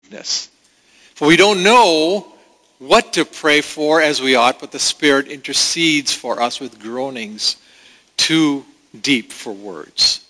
weakness. For we don't know what to pray for as we ought, but the Spirit intercedes for us with groanings too deep for words.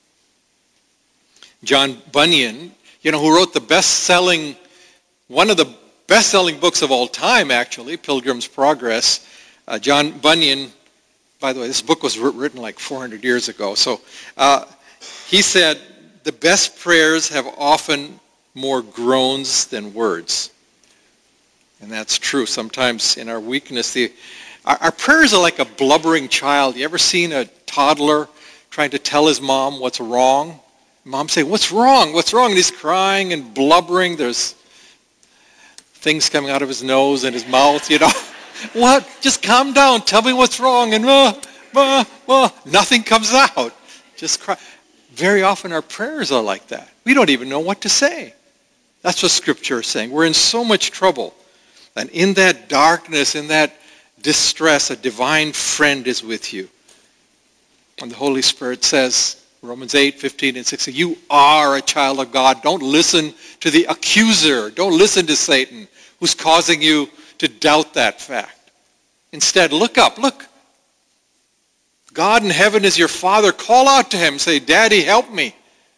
John Bunyan, who wrote one of the best-selling books of all time, actually, Pilgrim's Progress. John Bunyan, by the way, this book was written like 400 years ago. So he said, the best prayers have often more groans than words. And that's true. Sometimes in our weakness, our prayers are like a blubbering child. You ever seen a toddler trying to tell his mom what's wrong? Mom say, what's wrong? What's wrong? And he's crying and blubbering. There's things coming out of his nose and his mouth, What? Just calm down. Tell me what's wrong. And nothing comes out. Just cry. Very often our prayers are like that. We don't even know what to say. That's what Scripture is saying. We're in so much trouble. And in that darkness, in that distress, a divine friend is with you. And the Holy Spirit says, Romans 8:15 and 16, you are a child of God. Don't listen to the accuser. Don't listen to Satan, who's causing you to doubt that fact. Instead, look up. Look. God in heaven is your Father. Call out to him. Say, Daddy, help me.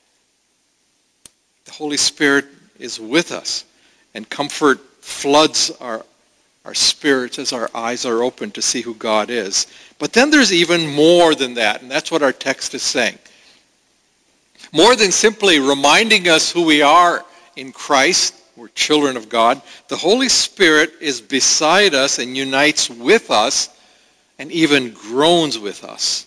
The Holy Spirit is with us, and comfort floods our spirits as our eyes are open to see who God is. But then there's even more than that, and that's what our text is saying. More than simply reminding us who we are in Christ, we're children of God, the Holy Spirit is beside us and unites with us and even groans with us.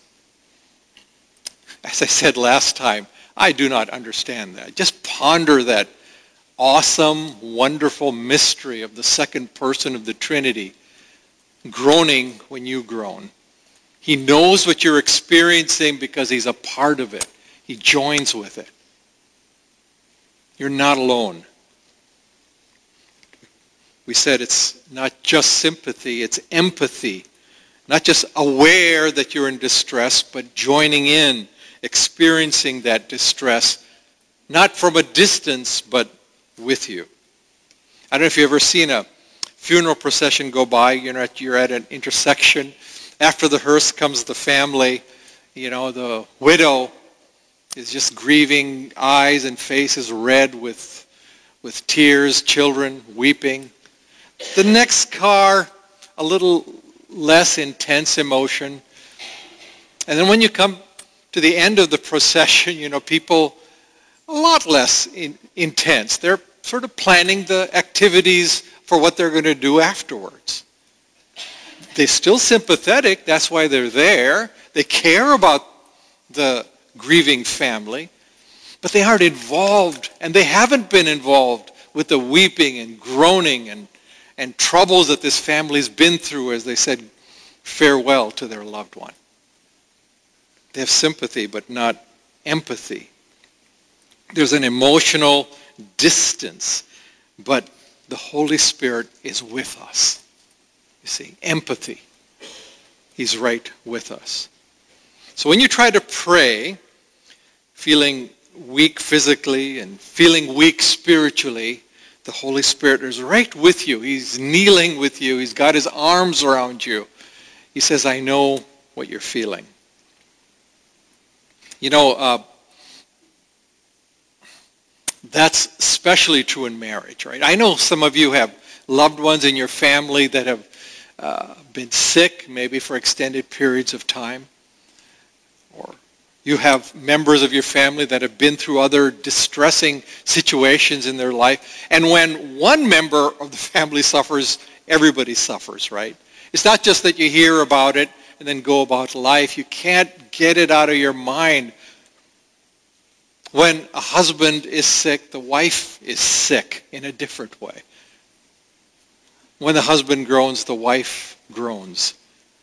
As I said last time, I do not understand that. Just ponder that awesome, wonderful mystery of the second person of the Trinity, groaning when you groan. He knows what you're experiencing because he's a part of it. He joins with it. You're not alone. We said it's not just sympathy, it's empathy. Not just aware that you're in distress, but joining in, experiencing that distress, not from a distance, but with you. I don't know if you've ever seen a funeral procession go by. You're at an intersection. After the hearse comes the family. The widow is just grieving, eyes and faces red with tears, children weeping. The next car, a little less intense emotion. And then when you come to the end of the procession, people a lot less intense. They're sort of planning the activities for what they're going to do afterwards. They're still sympathetic. That's why they're there. They care about the grieving family. But they aren't involved, and they haven't been involved with the weeping and groaning and troubles that this family's been through as they said farewell to their loved one. They have sympathy, but not empathy. There's an emotional distance, but the Holy Spirit is with us. You see, empathy. He's right with us. So when you try to pray, feeling weak physically and feeling weak spiritually, the Holy Spirit is right with you. He's kneeling with you. He's got his arms around you. He says, I know what you're feeling. That's especially true in marriage, right? I know some of you have loved ones in your family that have been sick, maybe for extended periods of time. Or you have members of your family that have been through other distressing situations in their life. And when one member of the family suffers, everybody suffers, right? It's not just that you hear about it and then go about life. You can't get it out of your mind. When a husband is sick, the wife is sick in a different way. When the husband groans, the wife groans.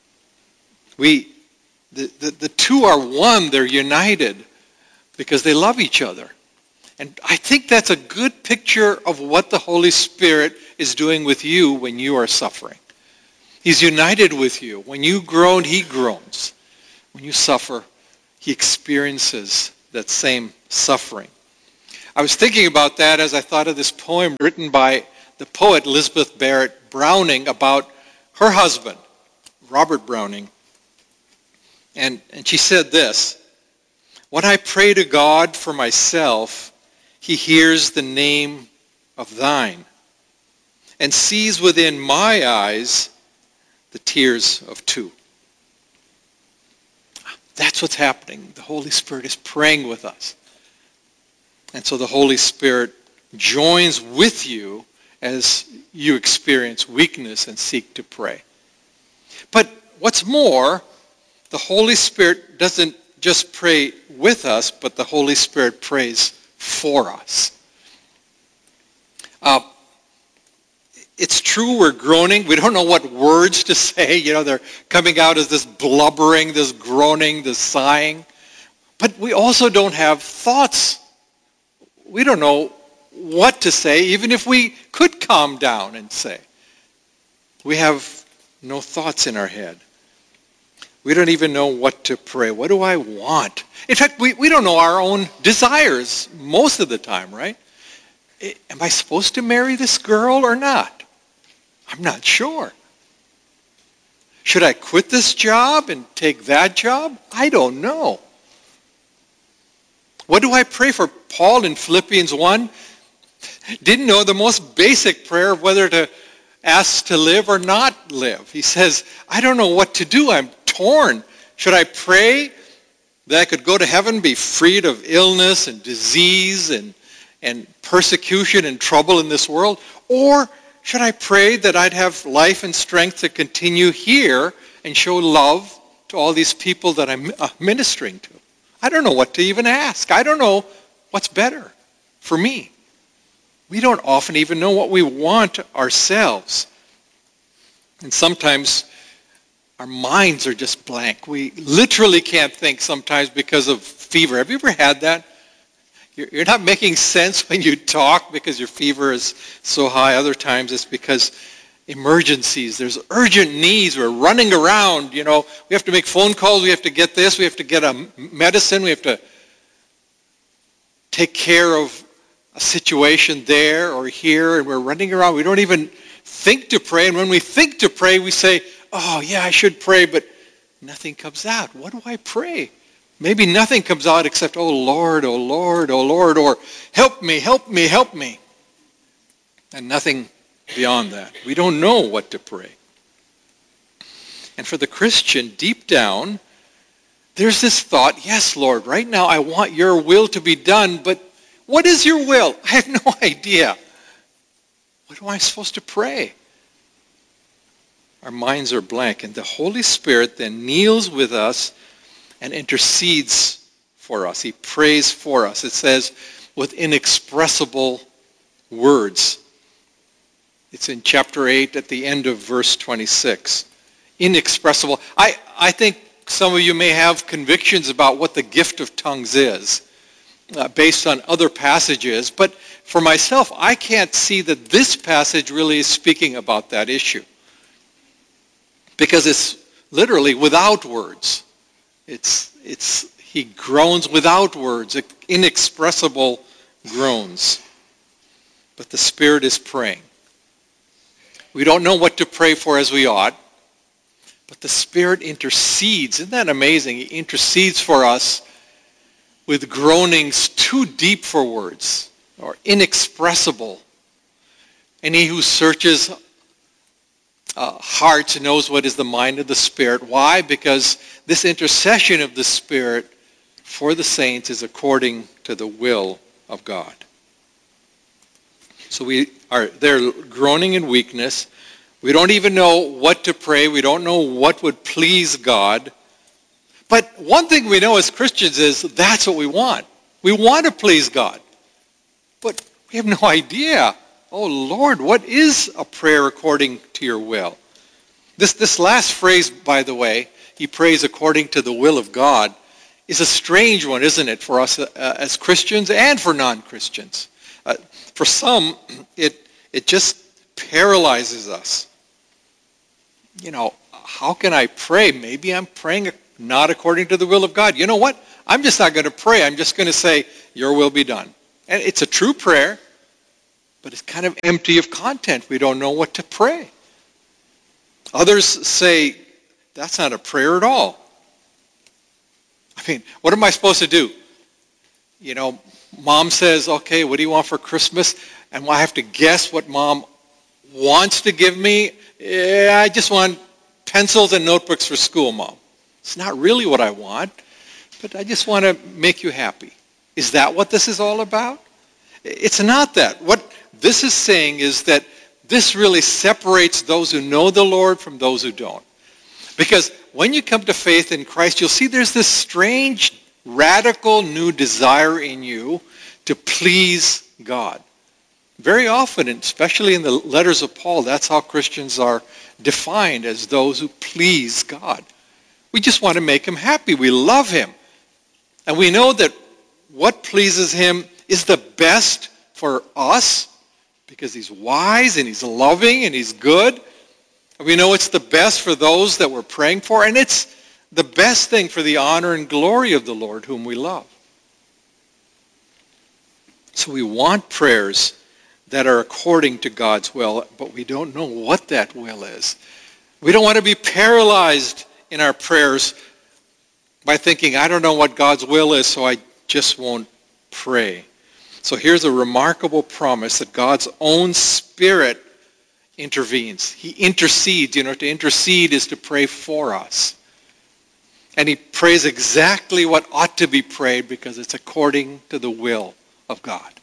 The two are one. They're united because they love each other. And I think that's a good picture of what the Holy Spirit is doing with you when you are suffering. He's united with you. When you groan, he groans. When you suffer, he experiences that same suffering. I was thinking about that as I thought of this poem written by the poet Elizabeth Barrett Browning about her husband, Robert Browning. And she said this: "When I pray to God for myself, he hears the name of thine and sees within my eyes the tears of two." That's what's happening. The Holy Spirit is praying with us. And so the Holy Spirit joins with you as you experience weakness and seek to pray. But what's more, the Holy Spirit doesn't just pray with us, but the Holy Spirit prays for us. It's true we're groaning. We don't know what words to say. They're coming out as this blubbering, this groaning, this sighing. But we also don't have thoughts. We don't know what to say, even if we could calm down and say. We have no thoughts in our head. We don't even know what to pray. What do I want? In fact, we don't know our own desires most of the time, right? Am I supposed to marry this girl or not? I'm not sure. Should I quit this job and take that job? I don't know. What do I pray for? Paul in Philippians 1 didn't know the most basic prayer of whether to ask to live or not live. He says, I don't know what to do. I'm torn. Should I pray that I could go to heaven, be freed of illness and disease and persecution and trouble in this world? Or should I pray that I'd have life and strength to continue here and show love to all these people that I'm ministering to? I don't know what to even ask. I don't know what's better for me. We don't often even know what we want ourselves. And sometimes our minds are just blank. We literally can't think sometimes because of fever. Have you ever had that? You're not making sense when you talk because your fever is so high. Other times it's because emergencies. There's urgent needs. We're running around. We have to make phone calls. We have to get this. We have to get a medicine. We have to take care of a situation there or here, and we're running around. We don't even think to pray. And when we think to pray, we say, oh, yeah, I should pray, but nothing comes out. What do I pray? Maybe nothing comes out except, oh, Lord, oh, Lord, oh, Lord, or help me, help me, help me. And nothing beyond that. We don't know what to pray. And for the Christian, deep down, there's this thought, yes, Lord, right now I want your will to be done, but what is your will? I have no idea. What am I supposed to pray? Our minds are blank, and the Holy Spirit then kneels with us and intercedes for us. He prays for us. It says, with inexpressible words. It's in chapter 8 at the end of verse 26. Inexpressible. I think some of you may have convictions about what the gift of tongues is based on other passages, but for myself, I can't see that this passage really is speaking about that issue because it's literally without words. He groans without words, inexpressible groans. But the Spirit is praying. We don't know what to pray for as we ought, but the Spirit intercedes. Isn't that amazing? He intercedes for us with groanings too deep for words or inexpressible. And he who searches hearts knows what is the mind of the Spirit. Why? Because this intercession of the Spirit for the saints is according to the will of God. So we are there groaning in weakness. We don't even know what to pray. We don't know what would please God. But one thing we know as Christians is that's what we want. We want to please God. But we have no idea. Oh, Lord, what is a prayer according to your will? This last phrase, by the way, he prays according to the will of God, is a strange one, isn't it, for us as Christians and for non-Christians. For some, it just paralyzes us. How can I pray? Maybe I'm praying not according to the will of God. You know what? I'm just not going to pray. I'm just going to say, your will be done. And it's a true prayer, but it's kind of empty of content. We don't know what to pray. Others say, that's not a prayer at all. I mean, what am I supposed to do? You know, mom says, okay, what do you want for Christmas? And I have to guess what mom wants to give me. I just want pencils and notebooks for school, Mom. It's not really what I want, but I just want to make you happy. Is that what this is all about? It's not that. What this is saying is that this really separates those who know the Lord from those who don't. Because when you come to faith in Christ, you'll see there's this strange, radical new desire in you to please God. Very often, especially in the letters of Paul, that's how Christians are defined, as those who please God. We just want to make him happy. We love him. And we know that what pleases him is the best for us because he's wise and he's loving and he's good. And we know it's the best for those that we're praying for, and it's the best thing for the honor and glory of the Lord whom we love. So we want prayers that are according to God's will, but we don't know what that will is. We don't want to be paralyzed in our prayers by thinking, I don't know what God's will is, so I just won't pray. So here's a remarkable promise that God's own Spirit intervenes. He intercedes. You know, to intercede is to pray for us. And he prays exactly what ought to be prayed because it's according to the will of God.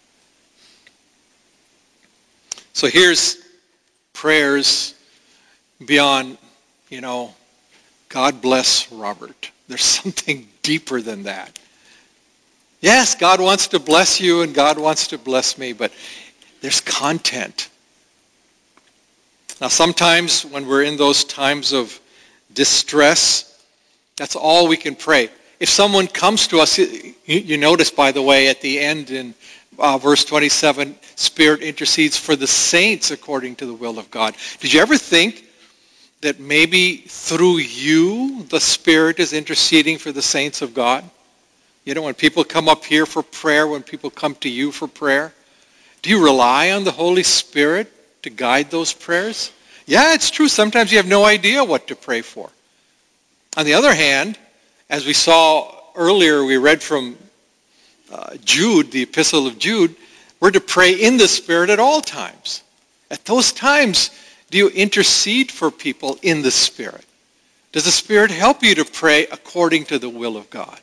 So here's prayers beyond, God bless Robert. There's something deeper than that. Yes, God wants to bless you and God wants to bless me, but there's content. Now sometimes when we're in those times of distress, that's all we can pray. If someone comes to us, you notice, by the way, at the end in verse 27, Spirit intercedes for the saints according to the will of God. Did you ever think that maybe through you the Spirit is interceding for the saints of God? You know, when people come up here for prayer, when people come to you for prayer, do you rely on the Holy Spirit to guide those prayers? Yeah, it's true. Sometimes you have no idea what to pray for. On the other hand, as we saw earlier, we read from Jude, the Epistle of Jude, we're to pray in the Spirit at all times. At those times, do you intercede for people in the Spirit? Does the Spirit help you to pray according to the will of God?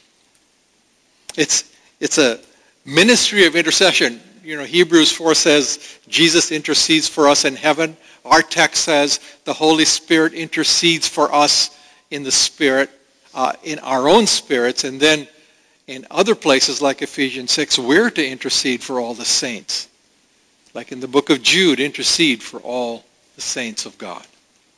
It's a ministry of intercession. You know, Hebrews 4 says Jesus intercedes for us in heaven. Our text says the Holy Spirit intercedes for us in the Spirit, in our own spirits. And then in other places like Ephesians 6, we're to intercede for all the saints. Like in the book of Jude, intercede for all the saints of God.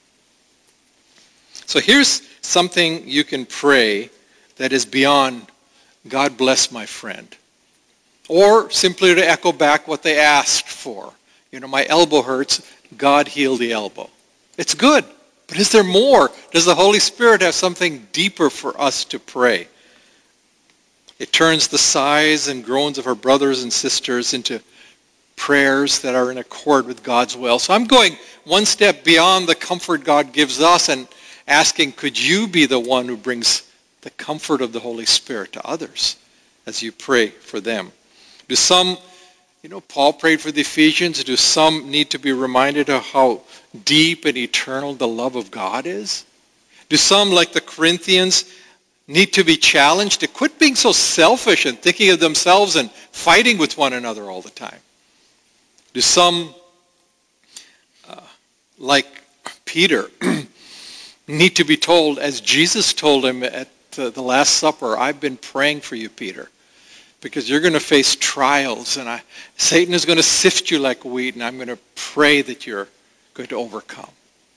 So here's something you can pray that is beyond God bless my friend. Or simply to echo back what they asked for. You know, my elbow hurts, God heal the elbow. It's good, but is there more? Does the Holy Spirit have something deeper for us to pray? It turns the sighs and groans of our brothers and sisters into prayers that are in accord with God's will. So I'm going one step beyond the comfort God gives us and asking, could you be the one who brings the comfort of the Holy Spirit to others as you pray for them? Do some, Paul prayed for the Ephesians. Do some need to be reminded of how deep and eternal the love of God is? Do some, like the Corinthians, need to be challenged to quit being so selfish and thinking of themselves and fighting with one another all the time? Do some, like Peter, need to be told, as Jesus told him at the Last Supper, I've been praying for you, Peter, because you're going to face trials, and Satan is going to sift you like wheat, and I'm going to pray that you're going to overcome.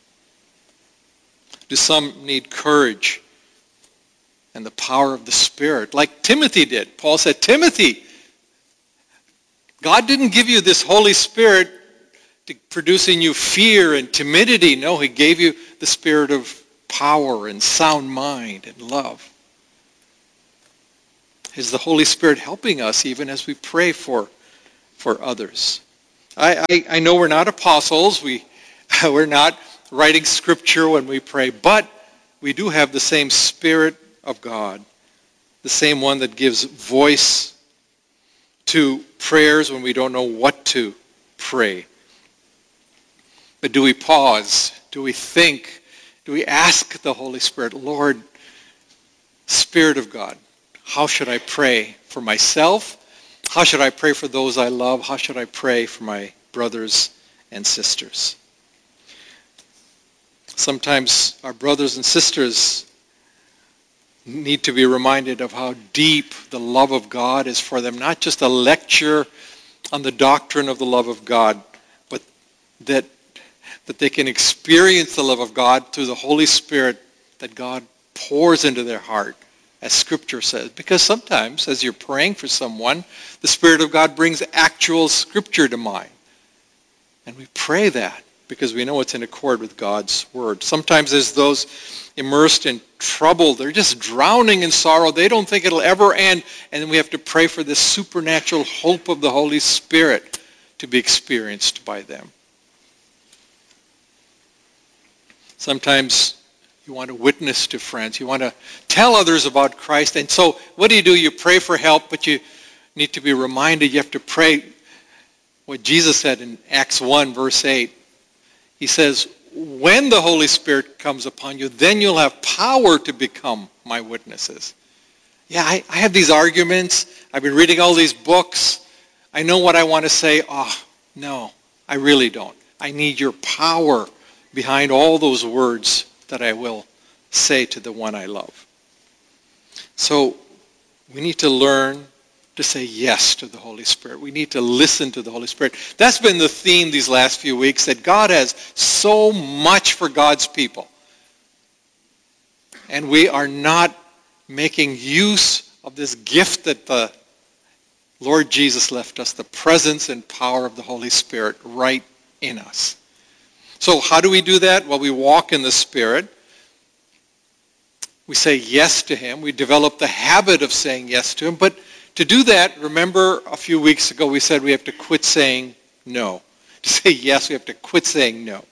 Do some need courage and the power of the Spirit, like Timothy did? Paul said, Timothy, God didn't give you this Holy Spirit to produce in you fear and timidity. No, he gave you the spirit of power and sound mind and love. Is the Holy Spirit helping us even as we pray for others? I know we're not apostles. We're not writing scripture when we pray, but we do have the same Spirit of God, the same one that gives voice to prayers when we don't know what to pray. But do we pause? Do we think? Do we ask the Holy Spirit, Lord, Spirit of God, how should I pray for myself? How should I pray for those I love? How should I pray for my brothers and sisters? Sometimes our brothers and sisters need to be reminded of how deep the love of God is for them. Not just a lecture on the doctrine of the love of God, but that they can experience the love of God through the Holy Spirit that God pours into their heart, as Scripture says. Because sometimes, as you're praying for someone, the Spirit of God brings actual Scripture to mind. And we pray that because we know it's in accord with God's Word. Sometimes there's those immersed in trouble. They're just drowning in sorrow. They don't think it'll ever end. And then we have to pray for this supernatural hope of the Holy Spirit to be experienced by them. Sometimes you want to witness to friends. You want to tell others about Christ. And so what do? You pray for help, but you need to be reminded you have to pray what Jesus said in Acts 1, verse 8. He says, when the Holy Spirit comes upon you, then you'll have power to become my witnesses. Yeah, I have these arguments. I've been reading all these books. I know what I want to say. Oh, no, I really don't. I need your power behind all those words that I will say to the one I love. So we need to learn to say yes to the Holy Spirit. We need to listen to the Holy Spirit. That's been the theme these last few weeks, that God has so much for God's people. And we are not making use of this gift that the Lord Jesus left us, the presence and power of the Holy Spirit right in us. So how do we do that? Well, we walk in the Spirit. We say yes to Him. We develop the habit of saying yes to Him. But to do that, remember a few weeks ago we said we have to quit saying no. To say yes, we have to quit saying no.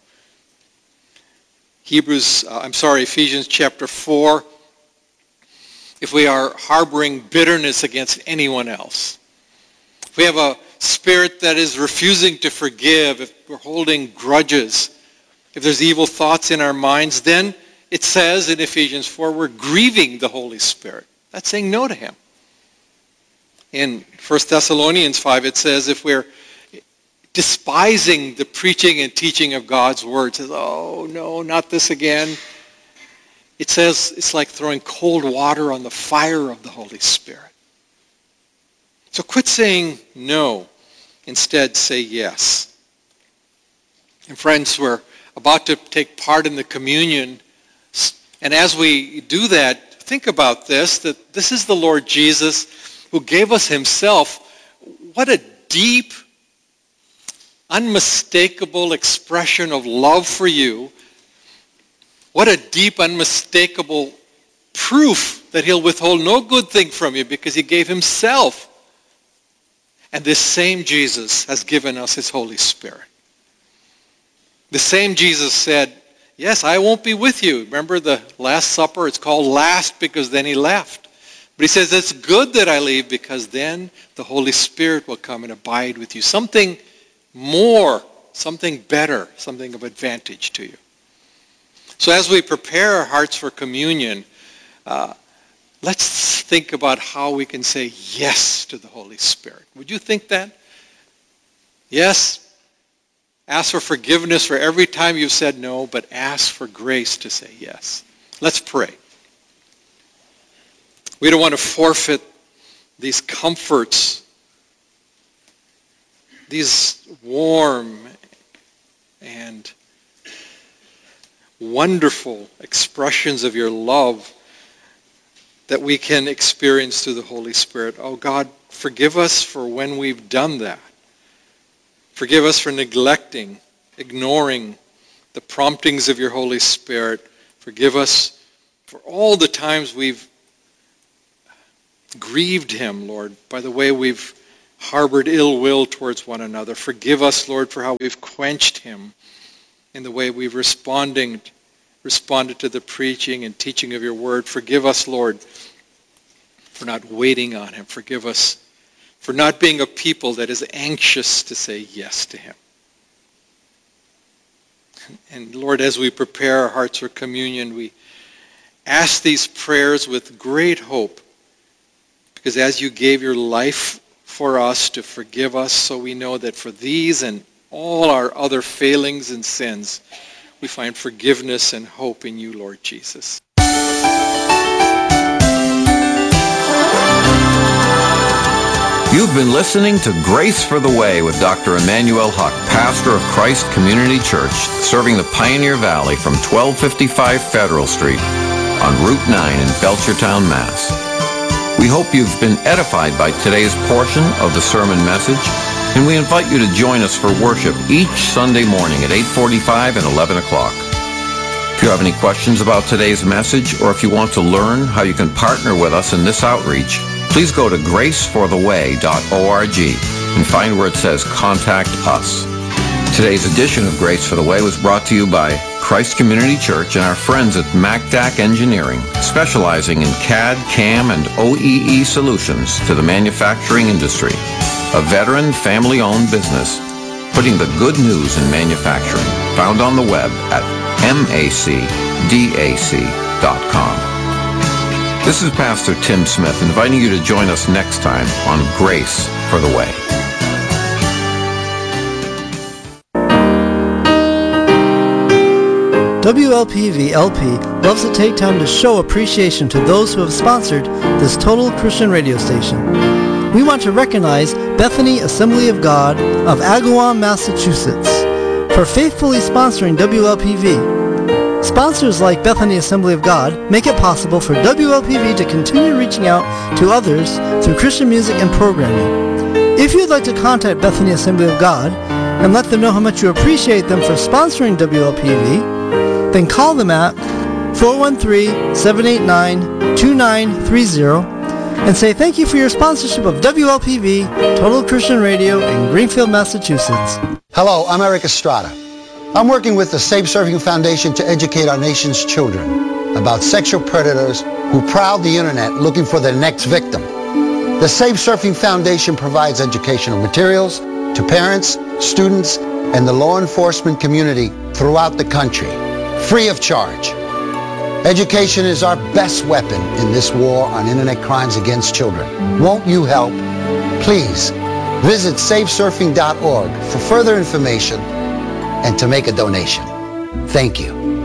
Ephesians chapter 4. If we are harboring bitterness against anyone else, if we have a spirit that is refusing to forgive, if we're holding grudges, if there's evil thoughts in our minds, then it says in Ephesians 4, we're grieving the Holy Spirit. That's saying no to Him. In 1 Thessalonians 5, it says if we're despising the preaching and teaching of God's word, it says, oh, no, not this again. It says it's like throwing cold water on the fire of the Holy Spirit. So quit saying no. Instead, say yes. And friends, we're about to take part in the communion. And as we do that, think about this, that this is the Lord Jesus who gave us Himself. What a deep, unmistakable expression of love for you. What a deep, unmistakable proof that He'll withhold no good thing from you because He gave Himself. And this same Jesus has given us His Holy Spirit. The same Jesus said, yes, I won't be with you. Remember the Last Supper? It's called last because then He left. But He says, it's good that I leave because then the Holy Spirit will come and abide with you. Something more, something better, something of advantage to you. So as we prepare our hearts for communion, let's think about how we can say yes to the Holy Spirit. Would you think that? Yes. Ask for forgiveness for every time you've said no, but ask for grace to say yes. Let's pray. We don't want to forfeit these comforts, these warm and wonderful expressions of your love that we can experience through the Holy Spirit. Oh God, forgive us for when we've done that. Forgive us for neglecting, ignoring the promptings of your Holy Spirit. Forgive us for all the times we've grieved him, Lord, by the way we've harbored ill will towards one another. Forgive us, Lord, for how we've quenched him in the way we've responded to the preaching and teaching of your word. Forgive us, Lord, for not waiting on him. Forgive us for not being a people that is anxious to say yes to him. And Lord, as we prepare our hearts for communion, we ask these prayers with great hope, because as you gave your life for us to forgive us, so we know that for these and all our other failings and sins, we find forgiveness and hope in you, Lord Jesus. You've been listening to Grace for the Way with Dr. Emmanuel Huck, pastor of Christ Community Church, serving the Pioneer Valley from 1255 Federal Street on Route 9 in Belchertown, Mass. We hope you've been edified by today's portion of the sermon message, and we invite you to join us for worship each Sunday morning at 8:45 and 11 o'clock. If you have any questions about today's message, or if you want to learn how you can partner with us in this outreach, please go to gracefortheway.org and find where it says Contact Us. Today's edition of Grace for the Way was brought to you by Christ Community Church and our friends at MacDac Engineering, specializing in CAD, CAM, and OEE solutions to the manufacturing industry. A veteran, family-owned business, putting the good news in manufacturing. Found on the web at macdac.com. This is Pastor Tim Smith, inviting you to join us next time on Grace for the Way. WLPV-LP loves to take time to show appreciation to those who have sponsored this Total Christian radio station. We want to recognize Bethany Assembly of God of Agawam, Massachusetts, for faithfully sponsoring WLPV. Sponsors like Bethany Assembly of God make it possible for WLPV to continue reaching out to others through Christian music and programming. If you'd like to contact Bethany Assembly of God and let them know how much you appreciate them for sponsoring WLPV, then call them at 413-789-2930 and say thank you for your sponsorship of WLPV, Total Christian Radio in Greenfield, Massachusetts. Hello, I'm Eric Estrada. I'm working with the Safe Surfing Foundation to educate our nation's children about sexual predators who prowl the internet looking for their next victim. The Safe Surfing Foundation provides educational materials to parents, students, and the law enforcement community throughout the country, free of charge. Education is our best weapon in this war on internet crimes against children. Won't you help? Please visit safesurfing.org for further information and to make a donation. Thank you.